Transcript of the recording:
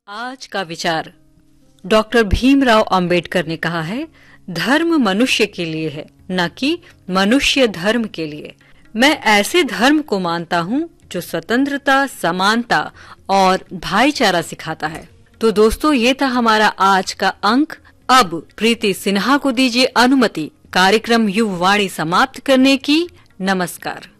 आज का विचार। डॉक्टर भीमराव अंबेडकर ने कहा है, धर्म मनुष्य के लिए है, न कि मनुष्य धर्म के लिए। मैं ऐसे धर्म को मानता हूँ जो स्वतंत्रता, समानता और भाईचारा सिखाता है। तो दोस्तों, ये था हमारा आज का अंक। अब प्रीति सिन्हा को दीजिए अनुमति कार्यक्रम युववाणी समाप्त करने की। नमस्कार।